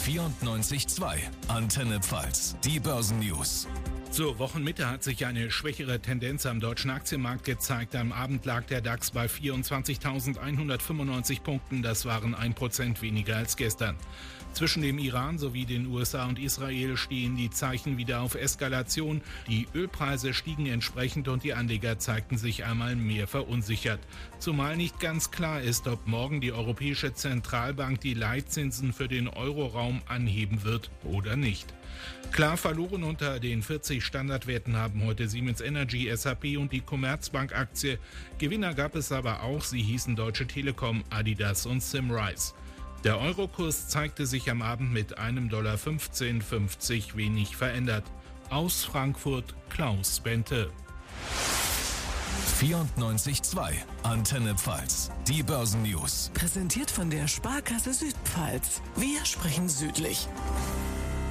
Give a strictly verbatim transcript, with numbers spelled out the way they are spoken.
vierundneunzig Komma zwei Antenne Pfalz, die Börsennews. Zur Wochenmitte hat sich eine schwächere Tendenz am deutschen Aktienmarkt gezeigt. Am Abend lag der DAX bei vierundzwanzigtausendeinhundertfünfundneunzig Punkten. Das waren ein Prozent weniger als gestern. Zwischen dem Iran sowie den U S A und Israel stehen die Zeichen wieder auf Eskalation. Die Ölpreise stiegen entsprechend und die Anleger zeigten sich einmal mehr verunsichert. Zumal nicht ganz klar ist, ob morgen die Europäische Zentralbank die Leitzinsen für den Euroraum anheben wird oder nicht. Klar verloren unter den vierzig Standardwerten haben heute Siemens Energy, S A P und die Commerzbank-Aktie. Gewinner gab es aber auch, sie hießen Deutsche Telekom, Adidas und Symrise. Der Eurokurs zeigte sich am Abend mit einem Dollar fünfzehn fünfzig wenig verändert. Aus Frankfurt Klaus Bente. vierundneunzig Komma zwei Antenne Pfalz, die Börsennews. Präsentiert von der Sparkasse Südpfalz. Wir sprechen südlich.